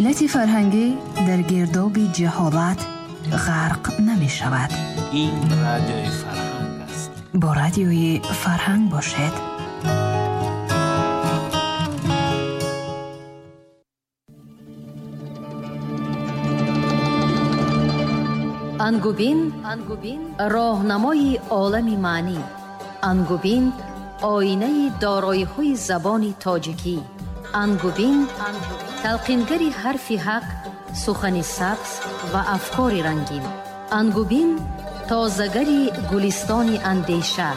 ملت فرهنگی در گرداب جهالت غرق نمی شود. این رادیوی فرهنگ است. با رادیوی فرهنگ باشید. انگوبین راهنمای عالم معنی. انگوبین آینه دارایی‌های زبان تاجیکی. انگوبین تلقینگری حرف حق، سخن سبز و افکار رنگین. انگوبین تازه‌گری گلستان اندیشه.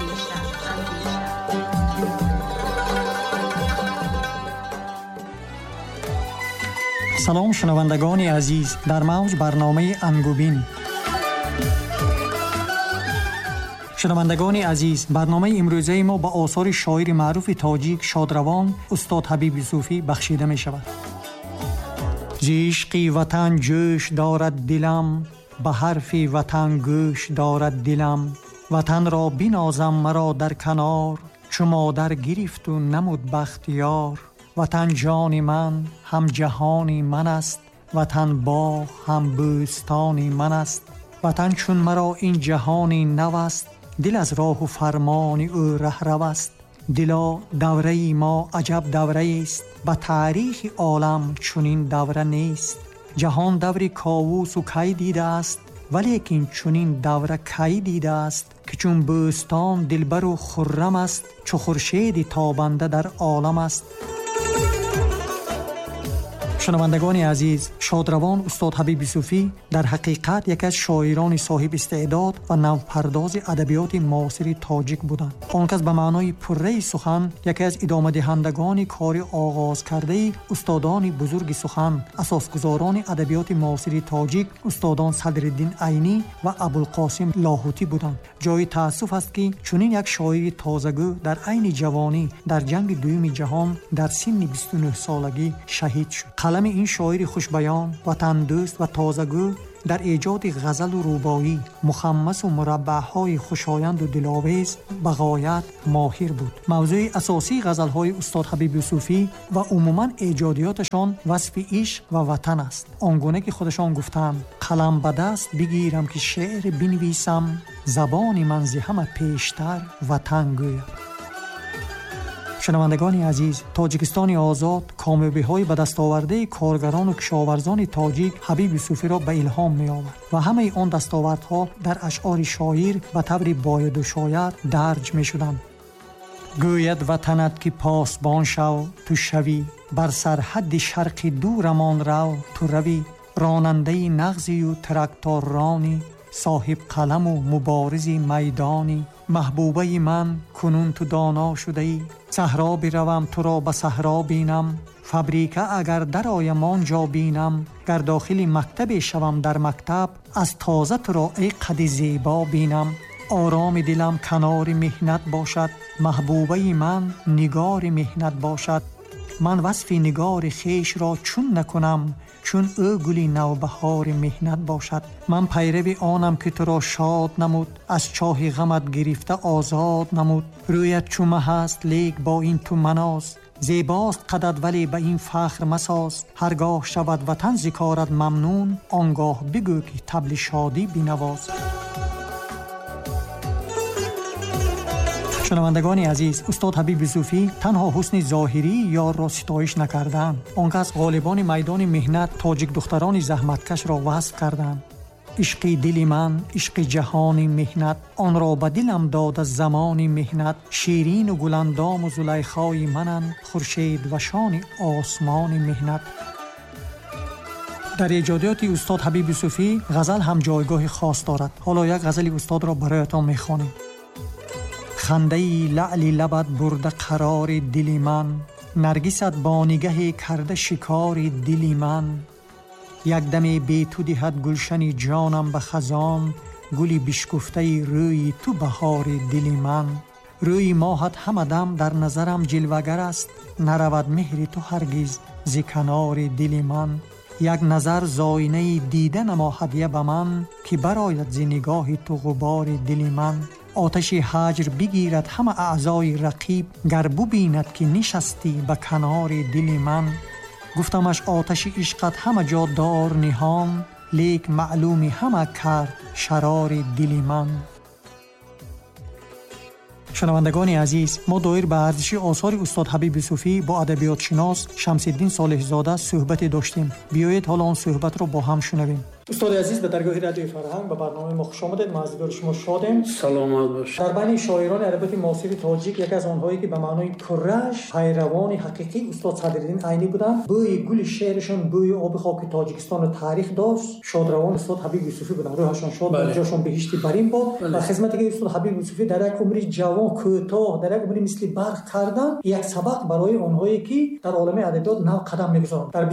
سلام شنوندگان عزیز، در موج برنامه انگوبین. شنوندگان عزیز، برنامه امروزه ما با آثار شاعر معروف تاجیک شادروان استاد حبیب یوسفی بخشیده می شود. ز عشق وطن جوش دارد دلم، به حرف وطن گوش دارد دلم. وطن را بنازم مرا در کنار، چو مادر گرفت و نمود بختیار. وطن جان من هم جهانی من است، وطن باغ هم بوستانی من است. وطن چون مرا این جهانی نو است، دل از راه و فرمان او رهرو است. دلا دوره ما عجب دوره است، به تاریخ عالم چنین دوره نیست. جهان دور کاووس و کی دیده است، ولیکن چنین دوره کی دیده است. که چون بوستان دلبر و خرم است، چو خورشید تابنده در عالم است. شنوندگان عزیز، شادروان استاد حبیب یوسفی در حقیقت یکی از شاعران صاحب استعداد و نوپرداز ادبیات معاصر تاجیک بودند. آن کس به معنای پره سخن یکی از ادامه دهندگان کار آغاز کرده استادان بزرگ سخن، اساسگزاران ادبیات معاصر تاجیک استادان صدرالدین عینی و ابوالقاسم لاهوتی بودند. جای تأسف است که چنین یک شاعر تازه‌گو در عین جوانی در جنگ دوم جهان در سن 29 سالگی شهید شد. قلم این شاعر خوشبیان، وطن دوست و تازه‌گو در ایجاد غزل و رباعی مخمس و مربع‌های خوشایند و دلاویز به غایت ماهر بود. موضوع اساسی غزل‌های استاد حبیب یوسفی و عموماً ایجادیاتشان وصف عشق و وطن است. آنگونه که خودشان گفتند: قلم به دست بگیرم که شعر بنویسم، زبان من ز همه پیشتر وطن گوید. شنوندگان عزیز، تاجیکستان آزاد کامیابی‌های به دست آورده کارگران و کشاورزان تاجیک حبیب یوسفی را به الهام می‌آورد و همه آن دستاوردها در اشعار شاعر به طور باید و شاید درج می‌شدند. گوید وطنت که پاسبان شو تو شوی، بر سرحد شرق دورمان رو تو روی. راننده نغزی و تراکتور رانی، صاحب قلم و مبارز میدانی. محبوبه من کنون تو دانا شده ای، صحرا بروم تو را به صحرا بینم. فبریکه اگر در آیم آنجا بینم، گر داخل مکتب شوم در مکتب، از تازه تو را ای قد زیبا بینم. آرام دلم کنار مهنت باشد، محبوبه من نگار مهنت باشد. من وصف نگار خیش را چون نکنم، چون او گلی نوبهار مهنت باشد. من پیرو آنم که تو را شاد نمود، از چاه غمت گرفته آزاد نمود. رویت چو مه است لیک با این تو مناز، زیباست قدت ولی به این فخر مساز. هرگاه شود وطن ذکارت ممنون، آنگاه بگو که طبل شادی بنواز. شنوندگان عزیز، استاد حبیب یوسفی تنها حسن ظاهری یار را ستایش نکردند، آنگاه غالبان میدان مهنت تاجیک دختران زحمتکش را وصف کردند. عشق دل من عشق جهان مهنت، آن را به دلم داد از زمان مهنت. شیرین و گلندام و زلیخای منند، خورشید و شان آسمان مهنت. در ایجادیات استاد حبیب یوسفی غزل هم جایگاه خاص دارد. حالا یک غزل استاد را برایتان میخوانیم. خنده لعل لبت برده قرار دل من، نرگست با نگه کرده شکار دل من. یک دم بی تو دهد گلشن جانم به خزان، گلی بشکفته روی تو بهار دل من. روی ماهت همدم در نظرم جلوگر است، نرود مهر تو هرگز ز کنار دل من. یک نظر زاینه دیده نما هدیه به من، که برآید ز نگاه تو غبار دل من. آتش هجر بگیرد همه اعضای رقیب، گر ببیند که نشستی به کنار دل من. گفتمش آتش عشقت همه جا دار نهان، لیک معلومی همه کرد شرار دل من. شنوندگان عزیز، ما دایر به ارزش آثار استاد حبیب یوسفی با ادبیات شناس شمس‌الدین صالح زاده صحبت داشتیم. بیایید حالا آن صحبت را با هم شنویم. استاد عزیز، به درگاه رادیوی فرهنگ به برنامه ما خوش آمدید. ما از دیدار شما شادیم. سلامت باشید. در بین شاعران ادبیات معاصر تاجیک یکی از آنهایی که به معنای پررش پیروان حقیقی استاد صدرالدین عینی بودند، بوی گل شعرشون بوی آب خاک تاجیکستان تاریخ داشت. شادروان استاد حبیب یوسفی بودند، روحشان شاد، جاشون بهشتی برین باد. و خدمتی که استاد حبیب یوسفی در یک عمر جوان کوتاه، در یک عمر مثل برق کردن، یک سبق برای آنهایی که در عالم ادبیات نو قدم می‌گذارند. در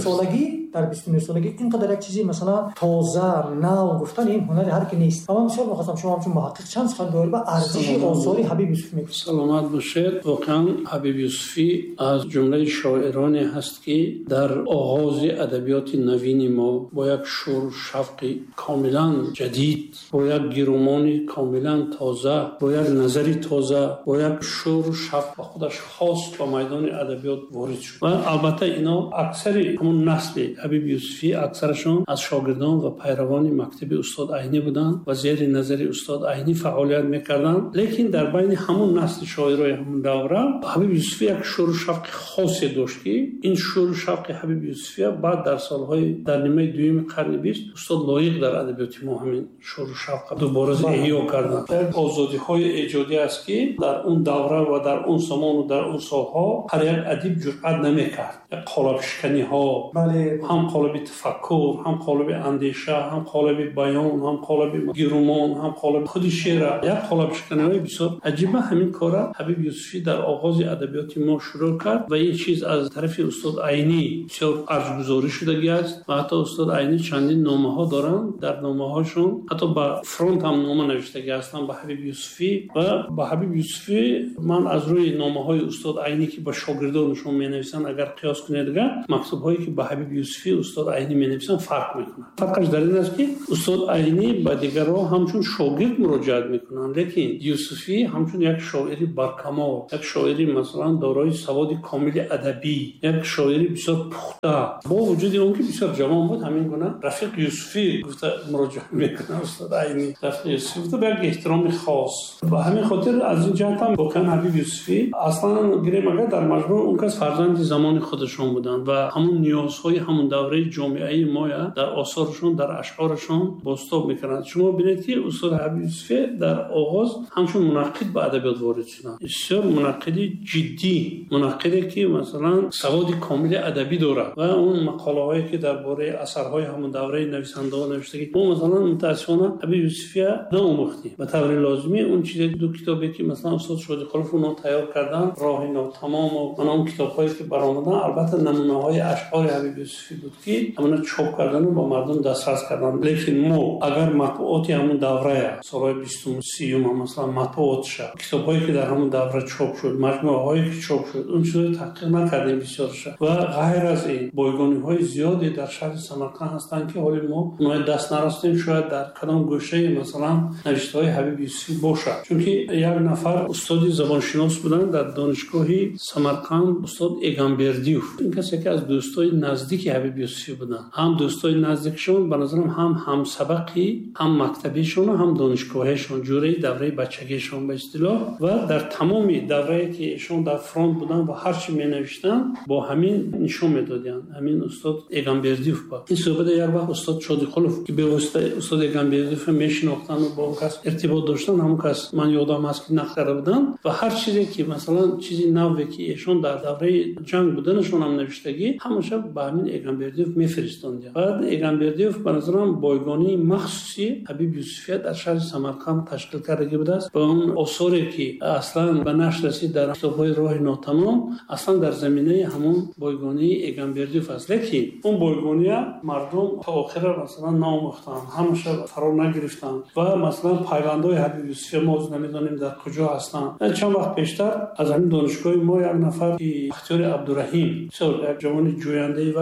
29 سالگی اینقدر یک چیزی مثلا تازه نو گفتن این هنر هر کی نیست. اما بسیار می‌خواستم شما همچون محقق چند سخن دور به ارزش آثار حبیب یوسفی میگید. سلامت باشید. واقعا حبیب یوسفی از جمله شاعرانی هست که در آغاز ادبیات نوین ما با یک شور و شوق کاملا جدید، با یک گیرومان کاملا تازه، با یک نظری تازه، با یک شور و شوق خودش خاص به میدان ادبیات وارد شد. و البته اینا اکثر همون نسل حبیب یوسفی اکثرشون از شاگردان و پیروان مکتب استاد عینی بودند و زیر نظر استاد عینی فعالیت میکردند. لیکن در بین همون نسل شاعرای همون دوره حبیب یوسفی یک شور و شوق خاصی داشت که این شور و شوق حبیب یوسفی بعد در سالهای در نیمه دوم قرن 20 استاد لایق در ادبیات ما همین شور و شوق دوباره احیا کردند. آزادی‌های ایجادی است که در اون دوره و در اون زمان و در اون سالها هر یک ادیب جرأت نمیکرد. قالب شکنی‌ها، هم قالب تفکر، هم قالب اندیشه، هم قالب بیان، هم قالب گیرومان، هم قالب خود شعر، یک قالب شکنی‌های بسیار عجیبه. همین کارا حبیب یوسفی در آغاز ادبیات ما شروع کرد و این چیز از طرف استاد عینی بسیار ارزگذاری شده است و حتی استاد عینی چندین نامه‌ها دارند. در نامه‌هاشون حتی با فرانت هم نامه نوشته هستند به حبیب یوسفی و با حبیب یوسفی من از روی نامه‌های استاد عینی که با شاگردانشون می‌نویسن اگر قیاس کنید دیگه مکتوب‌هایی که با حبیب یوسفی استاد عینی می‌نویسن فرق می‌کنه. فرقش در این است که استاد عینی با دیگران همچون شاگرد مراجعه می‌کنن، لیکن یوسفی همچون یک شاعری برکمال، یک شاعری مثلا دارای سواد کامل ادبی، یک شاعری بسیار پخته با وجود اون که بسیار جوان بود، همین گونه رفیق یوسفی گفته مراجعه می‌کنه استاد عینی. رفیق یوسفی گفته به یک احترام خاص. و همین خاطر از این جهت هم واقعا حبیب یوسفی اصلا گریم اگر در مجموع اون کس فرزند زمان خودشون بودن و همون نیازهای همون دوره جامعه ما در آثارشون در اشعارشون بازتاب میکنند. شما ببینید که استاد حبیب یوسفی در آغاز همچون منقد به ادبیات وارد شدن، بسیار منقد جدی، منقدی که مثلا سواد کامل ادبی داره و اون مقاله هایی که درباره اثرهای همون دوره نویسنده ها نوشته که ما مثلا متاسفانه حبیب یوسفی ناموختیم به طور لازمی. اون چیز دو کتابی که مثلا استاد شادی خلف اونها تیار کردن، راه ناتمام و اون کتاب‌هایی که برآمدن، البته نمونه‌های اشعار حبیب یوسفی بود که همون چاپ کردن و با مردم دسترس کردن. لیکن ما اگر مطبوعاتی همون دوره سالهای 20 و 30 مثلا مطبوعات شد، کتاب‌هایی که در همون دوره چاپ شد، مجموعه‌هایی که چاپ شد، اون چیزا تحقیق نکردیم بسیار شد. و غیر از این بایگانی‌های زیادی در شهر سمرقند هستند که حالا ما اونها دست نرفتیم شاید در کدام گوشه مثلا نوشته‌های حبیب یوسفی باشه. چون که یک نفر استاد زبانشناس بودن در دانشگاه سمرقند، استاد ایگانبردیوف. این کسی که از دوستای نزدیک حبیب یوسفی بودن، هم دوستای نزدیکشون به نظرم هم سبقی، هم مکتبیشون و هم دانشگاهشون، جوره دوره بچگیشون به اصطلاح. و در تمام دوره که ایشون در فرانت بودن و هر چی می‌نوشتن با همین نشون میدادن. همین استاد ایگانبردیوف بود. این صحبت یک وقت استاد شادی خلف که به واسطه استاد ایگانبردیوف میشناختن و با اون کس ارتباط داشتن، همون کس من یادم هست که نقل بودن و هر چیزی که مثلا چیزی نوی که ایشون در دوره جنگ بودنشون هم نوشتگی همیشه به همین ایگانبردیوف میفرستاند. بعد ایگانبردیوف به نظرم بایگانی مخصوصی حبیب یوسفی در شهر سمرقند تشکیل کرده بود است. با اون آثاری که اصلا به نشر رسید در کتاب‌های راه ناتمام اصلا در زمینه همون بایگانی ایگانبردیوف است. لیکن اون بایگانی مردم تا آخر مثلا ناموختن، همیشه فرا نگرفتن و مثلا پیوندهای حبیب یوسفی ما نمیدونیم در کجا هستن. چند وقت پیشتر از همین دانشگاه ما یک نفر که اختیار عبدالرحیم یک جوان جوینده وی هست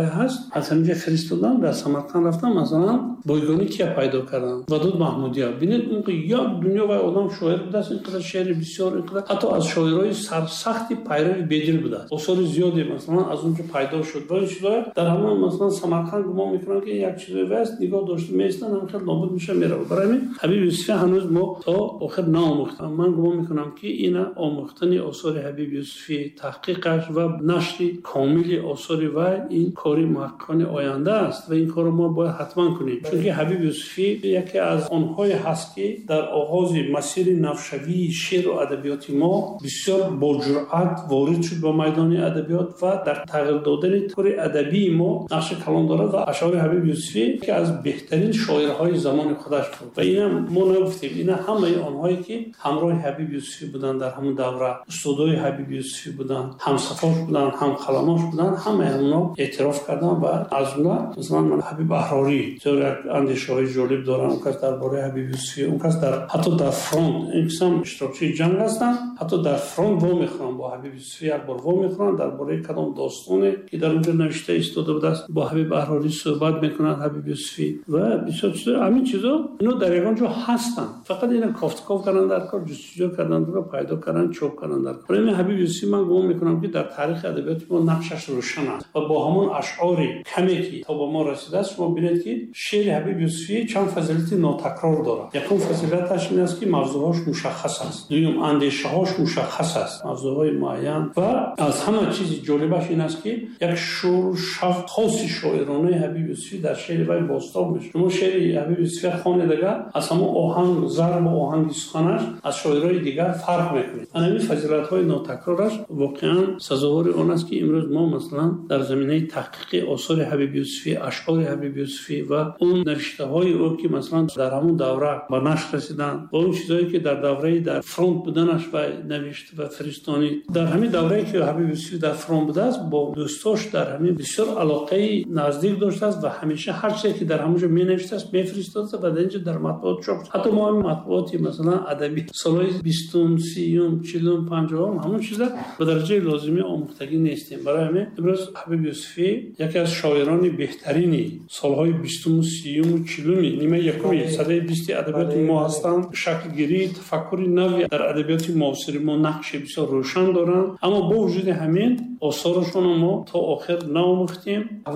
از همینجا فرستادن در سمرقند رفتن مثلا بایگانی که پیدا کردن ودود محمودیه ببینید اون یک دنیا و آدم شاعر بود است اینقدر شعر بسیار اینقدر حتی از شاعرای سرسختی پیرو بدل بود اثر زیادی مثلا از اونجا پیدا شد و این چیزا در همون مثلا سمرقند گمان میکنن که یک چیزی وست نگاه داشته میستن هم خیلی نابود میشه میره برای همین حبیب یوسفی هنوز ما تا آخر ناموختم من گمان میکنم که اینا آموختن آثار حبیب یوسفی تحقیقش و نشر کامل آثار و این کاری محققان آینده است و این کار ما باید حتما کنیم چون که حبیب یوسفی یکی از آنهای هست که در آغاز مسیر نوشوی شعر و ادبیات ما بسیار با جرأت وارد شد به میدان ادبیات و در تغییر دادن طور ادبی ما نقش کلان دارد و اشعار حبیب یوسفی که از بهترین شاعرهای زمان خودش بود و اینا ما نگفتیم اینا همه آنهایی که همراه حبیب یوسفی بودن در همون دوره استادای حبیب یوسفی بودن همصفاش بودن هم خلماش بودن همه اونا اعتراف کردن و از اونها مثلا من حبیب احراری چرا اندیشه‌های جالب دارن اون کس درباره حبیب یوسفی اون کس در حتی در فرانت این قسم اشتراکی جنگ هستن حتی در فرانت وا میخوان با حبیب یوسفی یک بار وا میخوان درباره کدام داستانی که در اونجا نوشته ایستاده بود است با حبیب احراری صحبت میکنن حبیب یوسفی و بسیار چیزا همین چیزا اینا در یگان جو هستن فقط اینا کافتکاف کردن در کار جستجو کردن رو پیدا کردن چوب کردن در کار این حبیب یوسفی من گمان میکنم که در تاریخ ادبیات ما نقشش روشن است و با همون اشعار کمی که تا با ما رسیده است شما ببینید که شعر حبیب یوسفی چند فضیلت ناتکرار دارد یکم فضیلتش این است که موضوعش مشخص است دوم اندیشه‌هاش مشخص است موضوعهای معین و از همه چیز جالبش این است که یک شور شف خاص شاعرانه حبیب یوسفی در شعر وی باستاب میشه شما شعر حبیب یوسفی خوانید دیگر از همون آهنگ ضرب و آهنگ سخنش از شاعرای دیگر فرق میکنه همین فضیلت‌های ناتکرارش واقعا سزاوار آن است که امروز ما مثلا در زمینه تحقیق آثار حبیب یوسفی اشعار حبیب یوسفی و اون نوشته‌های او که مثلا در همون دوره به نشر رسیدن و اون چیزایی که در دوره در فرانت بودنش و نوشته و فرستانی در همین دوره که حبیب یوسفی در فرانت بوده است با دوستاش در همین بسیار علاقه نزدیک داشته است و همیشه هر چیزی که در همونجا می‌نوشته است می‌فرستاد و بعد اینجا در مطبوعات چاپ حتی ما هم مطبوعاتی مثلا ادبی سالهای 20 30 40 50 همون چیزا به درجه لازمی آموختگی نیستیم برای همین امروز حبیب یوسفی یکی از شاعران بهترینی سالهای 20 30 40 نیمه یکم سده 20 ادبیات ما هستند شکل گیری تفکر نوی در ادبیات معاصر ما نقش بسیار روشن دارند اما با وجود همین آثارشون ما تا آخر نآموختیم